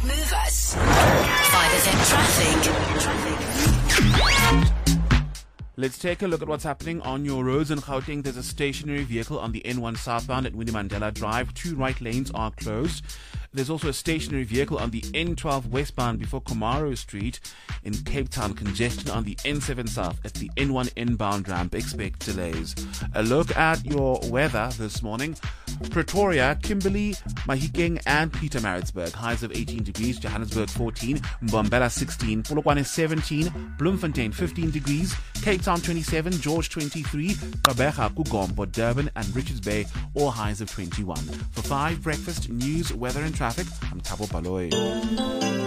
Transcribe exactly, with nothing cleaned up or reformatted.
Move us. five F M traffic. Let's take a look at what's happening on your roads in Gauteng. There's a stationary vehicle on the N one southbound at Winnie Mandela Drive. Two right lanes are closed. There's also a stationary vehicle on the N twelve westbound before Komaro Street in Cape Town. Congestion on the N seven south at the N one inbound ramp. Expect delays. A look at your weather this morning. Pretoria, Kimberley, Mahikeng and Pietermaritzburg. Highs of eighteen degrees. Johannesburg fourteen. Mbombela sixteen. Polokwane seventeen. Bloemfontein fifteen degrees. Cape Town twenty-seven. George twenty-three. Gqeberha, Kugombo, Durban and Richards Bay. All highs of twenty-one. For five breakfast news, weather and traffic, I'm Thabo Baloyi.